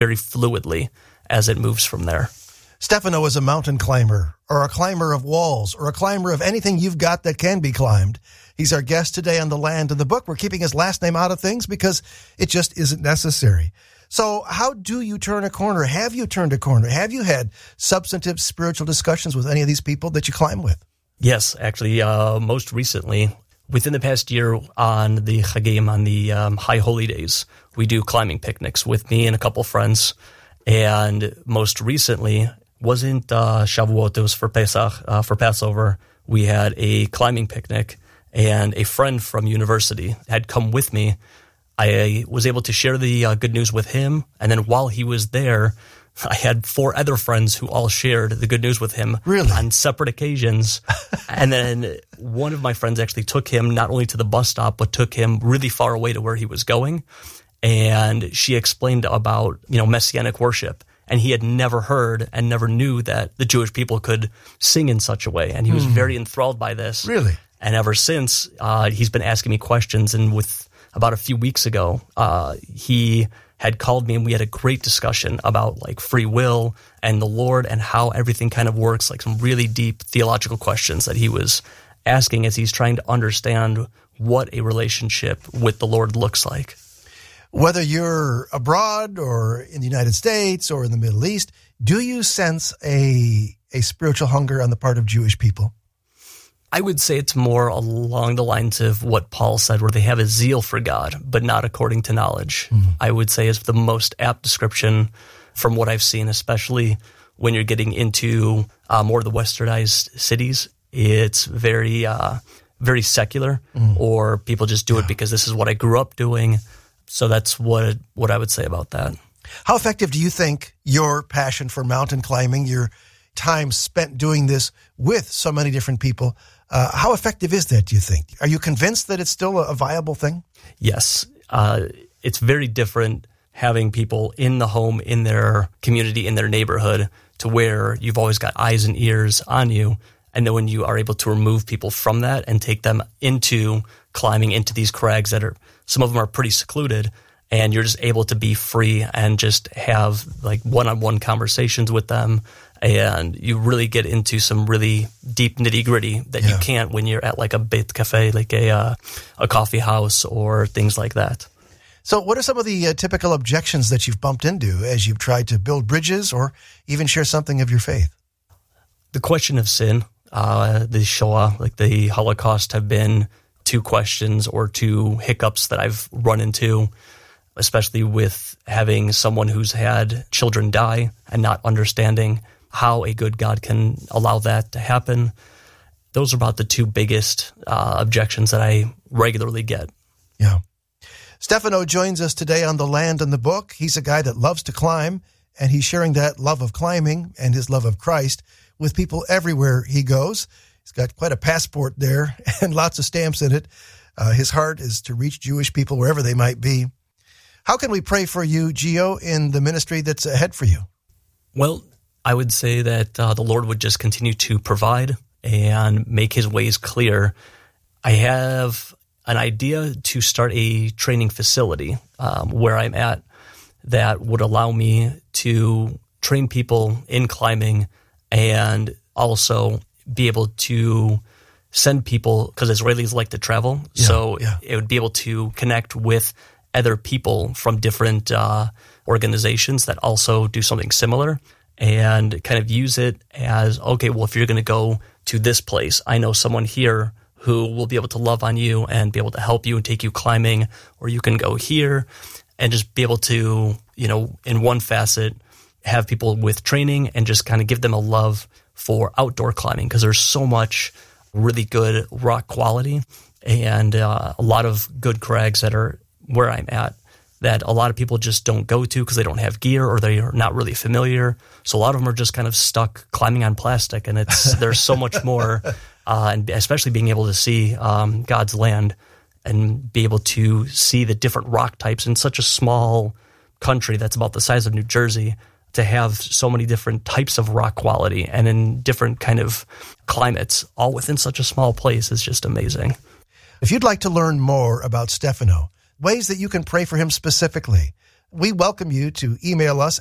very fluidly as it moves from there. Stefano is a mountain climber, or a climber of walls, or a climber of anything you've got that can be climbed. He's our guest today on The Land of the Book. We're keeping his last name out of things because it just isn't necessary. So how do you turn a corner? Have you turned a corner? Have you had substantive spiritual discussions with any of these people that you climb with? Yes, actually, most recently, within the past year on the Chagim, on the High Holy Days, we do climbing picnics with me and a couple friends. And most recently, wasn't Shavuot, it was for Pesach, for Passover. We had a climbing picnic, and a friend from university had come with me. I was able to share the good news with him, and then while he was there, I had 4 other friends who all shared the good news with him on separate occasions. And then one of my friends actually took him not only to the bus stop, but took him really far away to where he was going. And she explained about, Messianic worship. And he had never heard and never knew that the Jewish people could sing in such a way. And he was very enthralled by this. Really? And ever since, he's been asking me questions. And about a few weeks ago, he had called me and we had a great discussion about free will and the Lord and how everything kind of works, some really deep theological questions that he was asking as he's trying to understand what a relationship with the Lord looks like. Whether you're abroad or in the United States or in the Middle East, do you sense a spiritual hunger on the part of Jewish people? I would say it's more along the lines of what Paul said, where they have a zeal for God, but not according to knowledge. I would say is the most apt description from what I've seen, especially when you're getting into more of the westernized cities. It's very, very secular, or people just do it because this is what I grew up doing. So that's what I would say about that. How effective do you think your passion for mountain climbing, your time spent doing this with so many different people, how effective is that, do you think? Are you convinced that it's still a viable thing? Yes. It's very different having people in the home, in their community, in their neighborhood, to where you've always got eyes and ears on you. And then when you are able to remove people from that and take them into climbing into these crags that some of them are pretty secluded, and you're just able to be free and just have one-on-one conversations with them. And you really get into some really deep nitty-gritty that you can't when you're at a Beit Cafe, a coffee house or things like that. So what are some of the typical objections that you've bumped into as you've tried to build bridges or even share something of your faith? The question of sin, the Shoah, the Holocaust, have been 2 questions or 2 hiccups that I've run into, especially with having someone who's had children die and not understanding how a good God can allow that to happen. Those are about the 2 biggest objections that I regularly get. Yeah. Stefano joins us today on The Land and the Book. He's a guy that loves to climb, and he's sharing that love of climbing and his love of Christ with people everywhere he goes. He's got quite a passport there and lots of stamps in it. His heart is to reach Jewish people wherever they might be. How can we pray for you, Gio, in the ministry that's ahead for you? Well, I would say that the Lord would just continue to provide and make his ways clear. I have an idea to start a training facility where I'm at that would allow me to train people in climbing and also be able to send people, because Israelis like to travel, it would be able to connect with other people from different organizations that also do something similar and kind of use it as, okay, well, if you're going to go to this place, I know someone here who will be able to love on you and be able to help you and take you climbing, or you can go here and just be able to, in one facet, have people with training and just kind of give them a love for outdoor climbing, because there's so much really good rock quality and a lot of good crags that are where I'm at that a lot of people just don't go to because they don't have gear or they are not really familiar. So a lot of them are just kind of stuck climbing on plastic, and there's so much more, and especially being able to see God's land and be able to see the different rock types in such a small country that's about the size of New Jersey, to have so many different types of rock quality and in different kind of climates, all within such a small place, is just amazing. If you'd like to learn more about Stefano, ways that you can pray for him specifically, we welcome you to email us